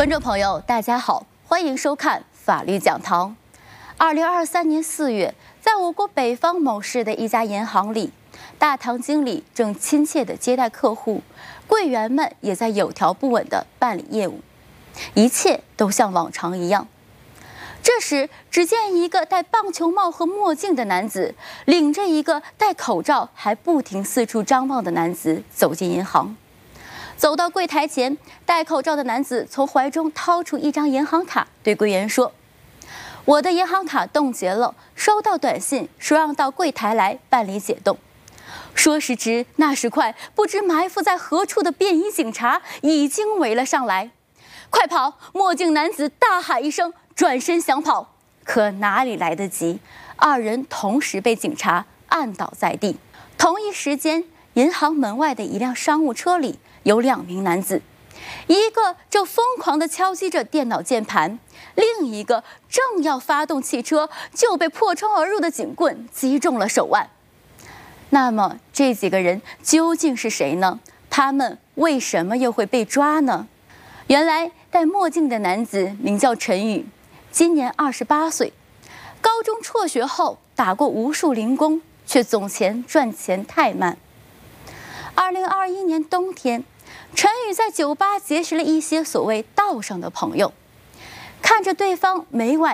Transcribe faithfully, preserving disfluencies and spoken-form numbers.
观众朋友，大家好，欢迎收看法律讲堂。二零二三年四月，在我国北方某市的一家银行里，大堂经理正亲切地接待客户，柜员们也在有条不紊地办理业务，一切都像往常一样。这时，只见一个戴棒球帽和墨镜的男子，领着一个戴口罩还不停四处张望的男子走进银行。走到柜台前，戴口罩的男子从怀中掏出一张银行卡，对柜员说：“我的银行卡冻结了，收到短信说让到柜台来办理解冻。”说时迟，那时快，不知埋伏在何处的便衣警察已经围了上来。快跑！墨镜男子大喊一声，转身想跑，可哪里来得及，二人同时被警察按倒在地。同一时间，银行门外的一辆商务车里有两名男子，一个正疯狂地敲击着电脑键盘，另一个正要发动汽车，就被破窗而入的警棍击中了手腕。那么这几个人究竟是谁呢？他们为什么又会被抓呢？原来戴墨镜的男子名叫陈宇，今年二十八岁，高中辍学后打过无数零工，却总嫌赚钱太慢。二零二一年冬天，陈宇在酒吧结识了一些所谓道上的朋友，看着对方每晚